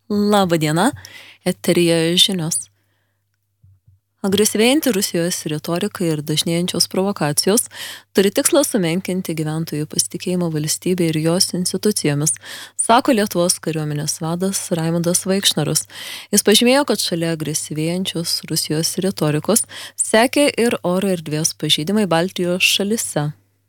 Labą dieną, eteryje žinios. Agresyvėjanti Rusijos retorika ir dažnėjančios provokacijos turi tikslą sumenkinti gyventojų pasitikėjimą valstybė ir jos institucijomis, sako Lietuvos kariuomenės vadas Raimundas Vaikšnarus. Jis pažymėjo, kad šalia agresyvėjančios Rusijos retorikos sekė ir oro erdvės pažeidimai Baltijos šalise.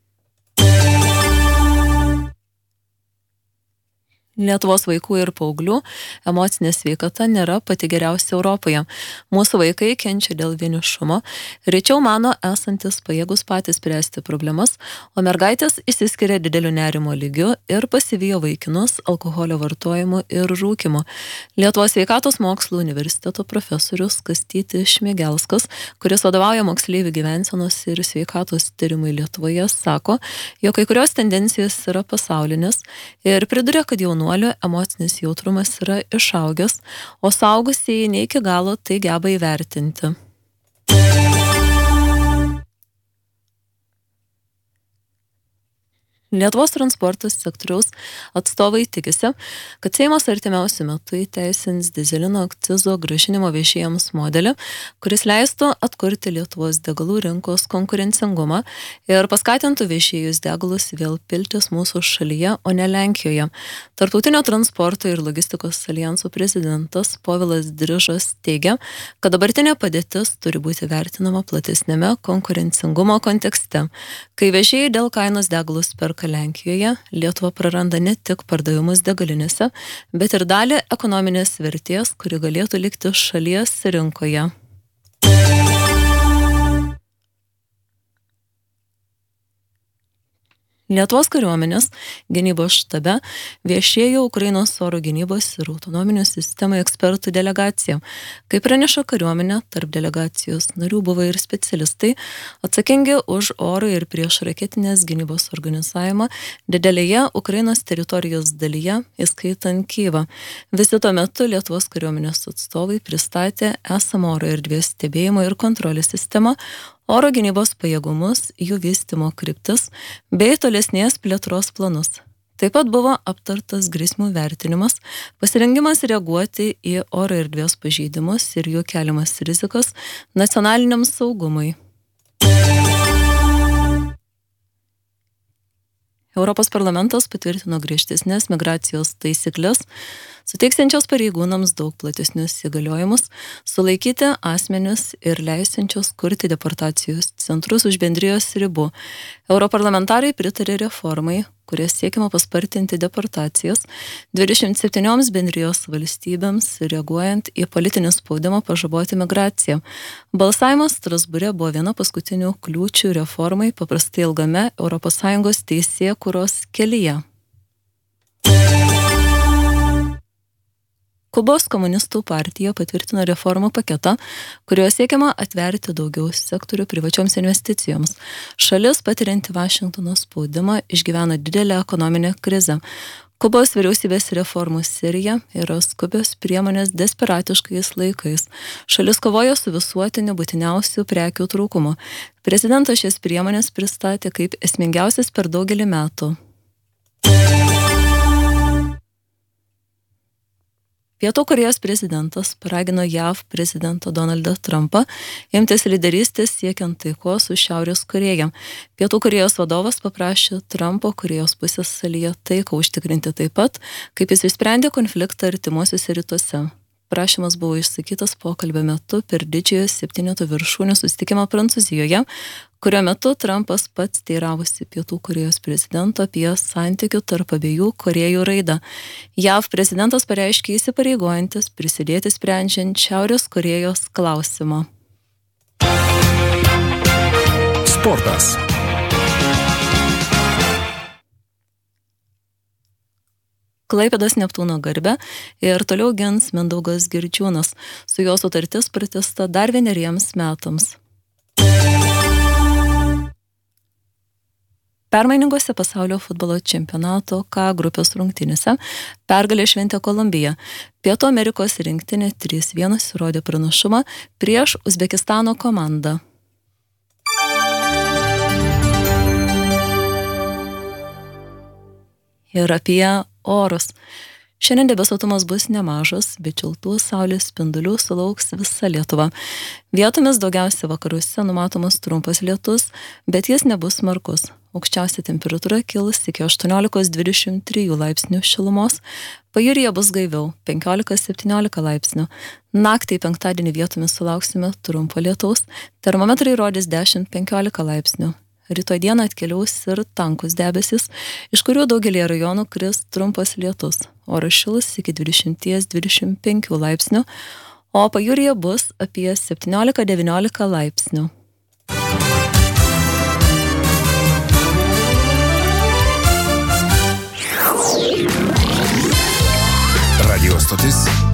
Lietuvos vaikų ir paauglių emocinė sveikata nėra pati geriausia Europoje. Mūsų vaikai kenčia dėl vienišumo, rečiau mano esantis pajėgus patys spręsti problemas, o mergaitės išsiskiria dideliu nerimo lygiu ir pasivijo vaikinus alkoholio vartojimu ir rūkimu. Lietuvos sveikatos mokslų universiteto profesorius Kastytis Šmigelskas, kuris vadovauja moksleivių gyvensenos ir sveikatos tyrimui Lietuvoje, sako, jog kai kurios tendencijos yra pasaulinės ir priduria, kad jaunuolių emocinis jautrumas yra išaugęs, o suaugusieji ne iki galo tai geba įvertinti. Lietuvos transporto sektoriaus atstovai tikisi, kad Seimas artimiausiu metu įteisins dyzelino akcizo grąžinimo viešiems modelį, kuris leistų atkurti Lietuvos degalų rinkos konkurencingumą ir paskatintų viešėjus degalus vėl piltis mūsų šalyje, o ne Lenkijoje. Tarptautinio transporto ir logistikos alijanso prezidentas Povilas Drižas teigia, kad dabartinė padėtis turi būti vertinama platesnėme konkurencingumo kontekste. Kai vežėjai dėl kainos degalus perka Lenkijoje, Lietuva praranda ne tik pardavimus degalinėse, bet ir dalį ekonominės vertės, kuri galėtų likti šalies rinkoje. Lietuvos kariuomenės gynybos štabe viešėjo Ukrainos oro gynybos ir autonominių sistemų ekspertų delegacija. Kaip praneša kariuomenė, tarp delegacijos narių buvo ir specialistai, atsakingi už oro ir priešraketinės gynybos organizavimą didelėje Ukrainos teritorijos dalyje, įskaitant Kyjivą. Vizito metu Lietuvos kariuomenės atstovai pristatė esamą oro erdvės stebėjimo ir kontrolės sistemą, oro gynybos pajėgumus, jų vystymo kryptis bei tolesnės plėtros planus. Taip pat buvo aptartas grėsmių vertinimas, pasirengimas reaguoti į oro erdvės pažeidimus ir jų keliamas rizikas nacionaliniam saugumui. Europos parlamentas patvirtino griežtesnės migracijos taisyklės, suteiksiančios pareigūnams daug platesnius įgaliojimus, sulaikyti asmenis ir leisiančios kurti deportacijos centrus už bendrijos ribų. Europarlamentarai pritarė reformai, kurie siekiama paspartinti deportacijas 27 bendrijos valstybėms, reaguojant į politinį spaudimą pažaboti migraciją. Balsavimas Strasbūre buvo viena paskutinių kliūčių reformai paprastai ilgame ES teisėkūros kelyje. Kubos komunistų partija patvirtino reformų paketą, kuriuo siekiama atverti daugiau sektorių privačioms investicijoms. Šalis, patirianti Vašingtono spaudimą, išgyvena didelę ekonominę krizę. Kubos vyriausybės reformų serija yra skubios priemonės desperatiškais laikais. Šalis kovoja su visuotiniu būtiniausių prekių trūkumu. Prezidentas šias priemonės pristatė kaip esmingiausias per daugelį metų. Pietų Korėjos prezidentas paragino JAV prezidentą Donaldą Trumpą imtis lyderystės siekiant taikos su Šiaurės Korėja. Pietų Korėjos vadovas paprašė Trumpo Korėjos pusiasalyje taiką užtikrinti taip pat, kaip jis išsprendė konfliktą artimuosiuose rytuose. Prašymas buvo išsakytas pokalbio metu per didžiojo septyneto viršūnių susitikimą Prancūzijoje, kurio metu Trumpas pats teiravosi Pietų Korėjos prezidento apie santykių tarp abiejų Korėjų raidą. JAV prezidentas pareiškė įsipareigojantis prisidėti sprendžiant Šiaurės Korėjos klausimą. Sportas. Klaipėdos Neptūno garbę ir toliau gins Mindaugas Girdžiūnas. Su jo sutartis pratęsta dar 1 metams. Permainingose pasaulio futbolo čempionato K grupės rungtynėse pergalę šventė Kolumbija. Pietų Amerikos rinktinė 3-1 įrodė pranašumą prieš Uzbekistano komandą. Ir apie orus. Šiandien debesuotumas bus nemažas, bet šiltų saulės spindulių sulauks visa Lietuva. Vietomis daugiausia vakaruose numatomas trumpas lietus, bet jis nebus smarkus. Aukščiausia temperatūra kils iki 18-23 laipsnių šilumos, pajūryje bus gaiviau 15-17 laipsnių. Naktį penktadienį vietomis sulauksime trumpo lietaus, termometrai rodys 10-15 laipsnių. Rytoj dieną atkeliaus ir tankus debesis, iš kurių daugelį rajonų kris trumpas lietus. Oras šils iki 20-25 laipsnių, o pajūryje bus apie 17-19 laipsnių. Radio stotis